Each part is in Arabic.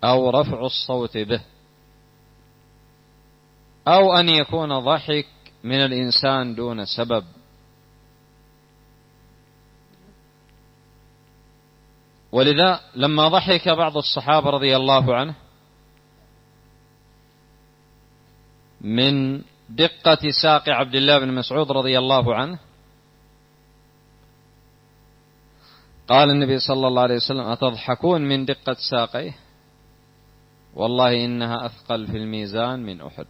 أو رفع الصوت به، أو أن يكون ضحك من الإنسان دون سبب. ولذا لما ضحك بعض الصحابة رضي الله عنه من دقة ساق عبد الله بن مسعود رضي الله عنه، قال النبي صلى الله عليه وسلم: أتضحكون من دقة ساقيه؟ والله إنها أثقل في الميزان من أحد.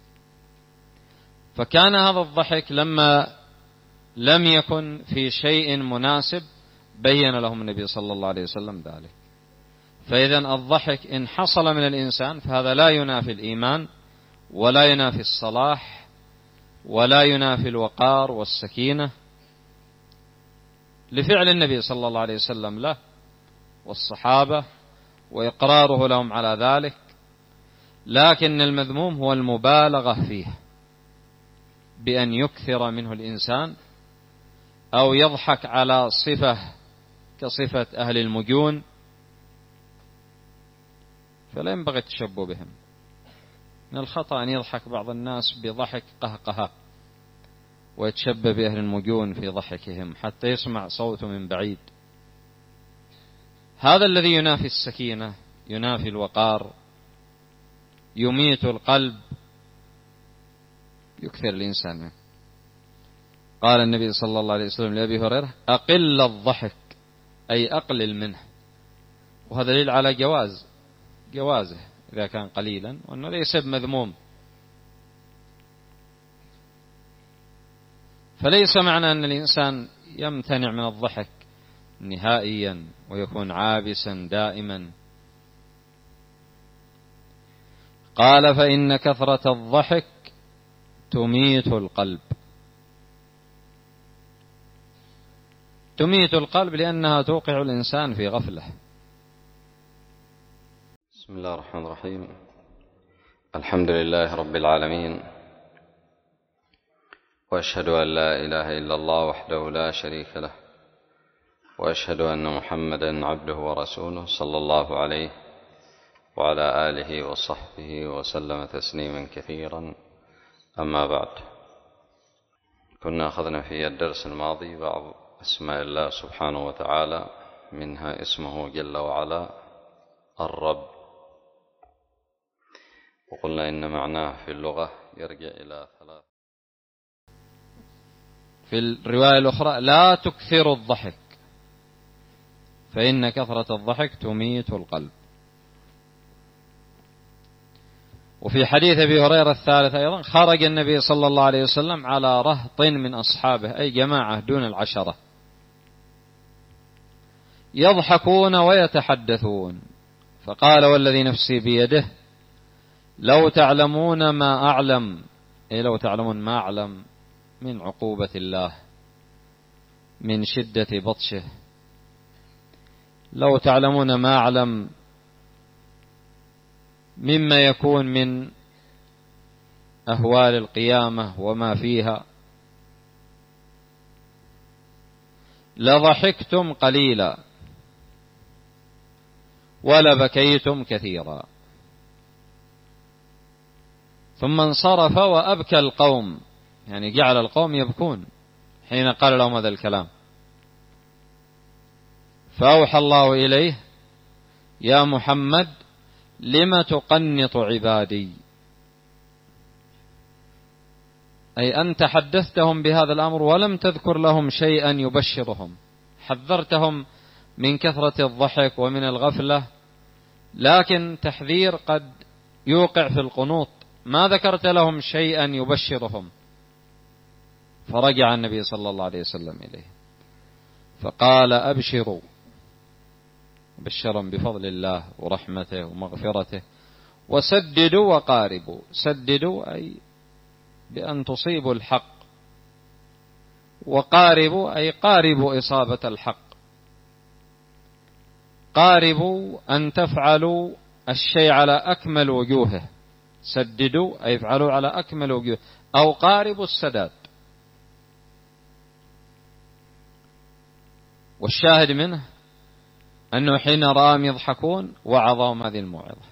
فكان هذا الضحك لما لم يكن في شيء مناسب بين لهم النبي صلى الله عليه وسلم ذلك. فإذا الضحك إن حصل من الإنسان فهذا لا ينافي الإيمان ولا ينافي الصلاح ولا ينافي الوقار والسكينة لفعل النبي صلى الله عليه وسلم له والصحابة وإقراره لهم على ذلك. لكن المذموم هو المبالغة فيه، بأن يكثر منه الإنسان أو يضحك على صفة كصفة أهل المجون، فلا ينبغي التشبه بهم. من الخطأ أن يضحك بعض الناس بضحك قهقهة ويتشبه بأهل المجون في ضحكهم حتى يسمع صوته من بعيد. هذا الذي ينافي السكينة، ينافي الوقار، يميت القلب، يكثر الإنسان منه. قال النبي صلى الله عليه وسلم لأبي هريرة: أقل الضحك، أي أقلل منه. وهذا دليل على جوازه إذا كان قليلا، وأنه ليس بمذموم. فليس معنى أن الإنسان يمتنع من الضحك نهائيا ويكون عابسا دائما. قال: فإن كثرة الضحك تميت القلب. تميت القلب لأنها توقع الإنسان في غفلة. بسم الله الرحمن الرحيم. الحمد لله رب العالمين، وأشهد أن لا إله إلا الله وحده لا شريك له، وأشهد أن محمدا عبده ورسوله صلى الله عليه وعلى آله وصحبه وسلم تسليما كثيرا. أما بعد، كنا أخذنا في الدرس الماضي بعض أسماء الله سبحانه وتعالى، منها اسمه جل وعلا الرب، وقلنا إن معناه في اللغة يرجع إلى ثلاث. في الرواية الأخرى: لا تكثر الضحك فإن كثرة الضحك تميت القلب. وفي حديث أبي هريرة الثالث أيضا: خرج النبي صلى الله عليه وسلم على رهط من أصحابه، أي جماعة دون العشرة، يضحكون ويتحدثون، فقال: والذي نفسي بيده لو تعلمون ما أعلم، أي لو تعلمون ما أعلم من عقوبة الله، من شدة بطشه، لو تعلمون ما أعلم مما يكون من أهوال القيامة وما فيها، لضحكتم قليلا ولبكيتم كثيرا. ثم انصرف وأبكى القوم، يعني جعل القوم يبكون حين قال لهم هذا الكلام. فأوحى الله إليه: يا محمد لم تقنط عبادي، أي أنت حدثتهم بهذا الأمر ولم تذكر لهم شيئا يبشرهم، حذرتهم من كثرة الضحك ومن الغفلة، لكن تحذير قد يوقع في القنوط، ما ذكرت لهم شيئا يبشرهم. فرجع النبي صلى الله عليه وسلم إليه فقال: أبشروا، بشرا بفضل الله ورحمته ومغفرته، وسددوا وقاربوا. سددوا أي بأن تصيبوا الحق، وقاربوا أي قاربوا إصابة الحق. قاربوا أن تفعلوا الشيء على أكمل وجوهه، سددوا أي افعلوا على أكمل وجوه، أو قاربوا السداد. والشاهد منه أنه حين رأهم يضحكون وعظهم هذه الموعظة.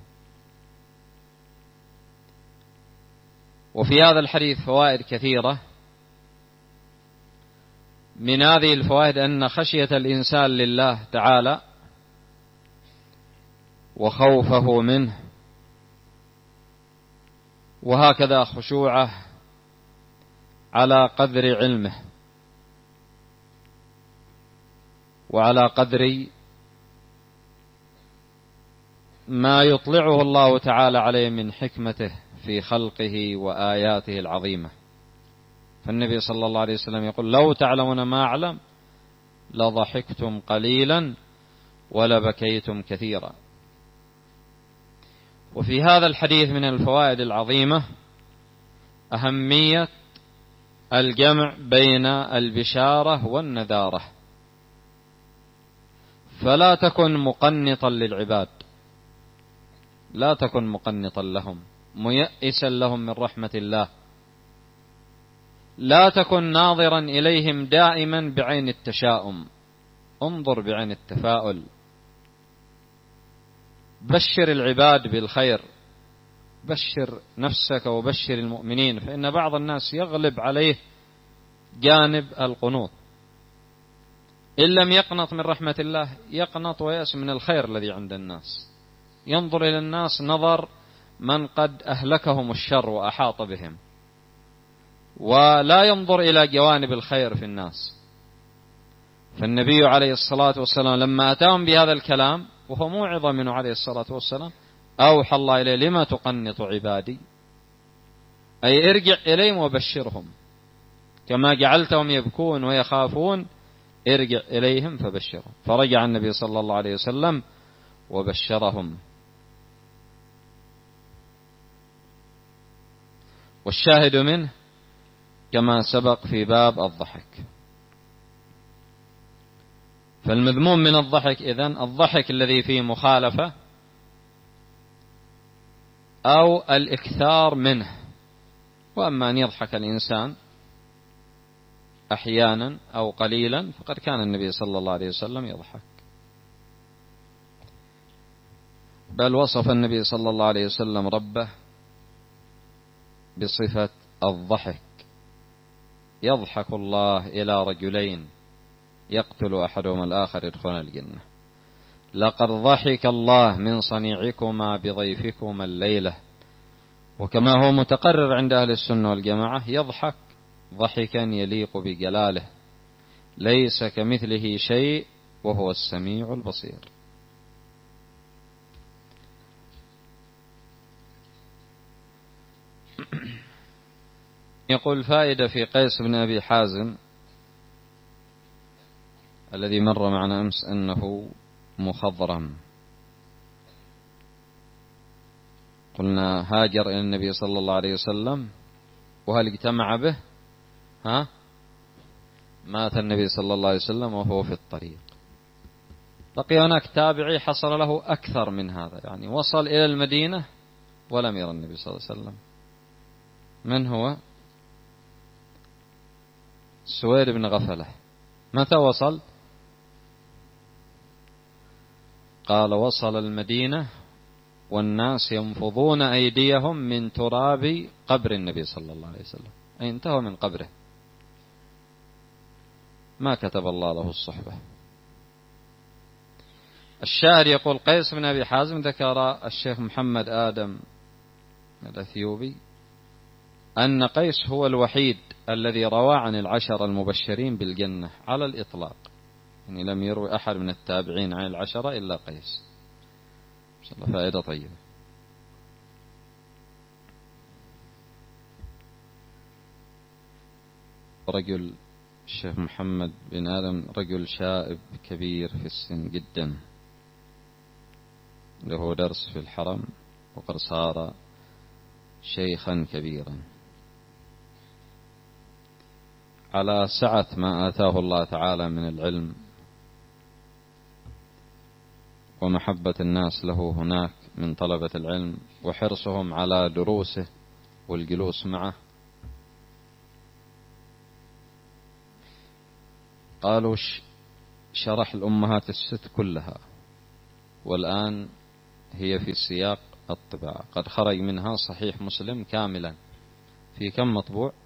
وفي هذا الحديث فوائد كثيرة. من هذه الفوائد أن خشية الإنسان لله تعالى وخوفه منه، وهكذا خشوعه على قدر علمه وعلى قدر ما يطلعه الله تعالى عليه من حكمته في خلقه وآياته العظيمة. فالنبي صلى الله عليه وسلم يقول: لو تعلمون ما أعلم لضحكتم قليلا ولبكيتم كثيرا. وفي هذا الحديث من الفوائد العظيمة أهمية الجمع بين البشارة والنذارة. فلا تكن مقنطا للعباد، لا تكن مقنطا لهم ميئسا لهم من رحمة الله، لا تكن ناظرا إليهم دائما بعين التشاؤم، انظر بعين التفاؤل. بشر العباد بالخير، بشر نفسك وبشر المؤمنين، فإن بعض الناس يغلب عليه جانب القنوط. إن لم يقنط من رحمة الله يقنط ويأس من الخير الذي عند الناس، ينظر إلى الناس نظر من قد أهلكهم الشر وأحاط بهم، ولا ينظر إلى جوانب الخير في الناس. فالنبي عليه الصلاة والسلام لما أتاهم بهذا الكلام وهو موعظة منه عليه الصلاة والسلام، أوحى الله إليه: لما تقنط عبادي؟ أي ارجع إليهم وبشرهم كما جعلتهم يبكون ويخافون، ارجع إليهم فبشرهم. فرجع النبي صلى الله عليه وسلم وبشرهم. والشاهد منه كما سبق في باب الضحك. فالمذموم من الضحك إذن الضحك الذي فيه مخالفة أو الإكثار منه. وأما أن يضحك الإنسان أحيانا أو قليلا فقد كان النبي صلى الله عليه وسلم يضحك، بل وصف النبي صلى الله عليه وسلم ربه بصفة الضحك: يضحك الله إلى رجلين يقتل أحدهما الآخر يدخلون الجنة، لقد ضحك الله من صنيعكما بضيفكما الليلة. وكما هو متقرر عند أهل السنة والجماعة يضحك ضحكا يليق بجلاله، ليس كمثله شيء وهو السميع البصير. يقول: فائدة في قيس بن أبي حازم الذي مر معنا أمس أنه مخضرم. قلنا هاجر إلى النبي صلى الله عليه وسلم، وهل اجتمع به؟ مات النبي صلى الله عليه وسلم وهو في الطريق. بقي هناك تابعي حصل له أكثر من هذا، يعني وصل إلى المدينة ولم يرى النبي صلى الله عليه وسلم. من هو؟ سويد بن غفلة. متى وصل؟ قال: وصل المدينة والناس ينفضون أيديهم من تراب قبر النبي صلى الله عليه وسلم، أي انتهى من قبره، ما كتب الله له الصحبة. الشاعر يقول: قيس بن أبي حازم ذكر الشيخ محمد آدم الأثيوبي أن قيس هو الوحيد الذي روى عن العشر المبشرين بالجنة على الإطلاق، يعني لم يروي أحد من التابعين عن العشرة إلا قيس. فائدة طيبة. رجل الشيخ محمد بن آدم رجل شائب كبير في السن جدا، له درس في الحرم وقد صار شيخا كبيرا على سعة ما آتاه الله تعالى من العلم ومحبة الناس له هناك من طلبة العلم وحرصهم على دروسه والجلوس معه. قالوا شرح الأمهات الست كلها والآن هي في سياق الطباعة، قد خرج منها صحيح مسلم كاملا. في كم مطبوع؟